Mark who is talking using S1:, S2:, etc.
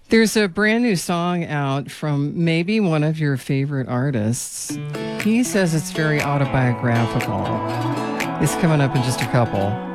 S1: There's a brand new song out from maybe one of your favorite artists. He says it's very autobiographical. It's coming up in just a couple.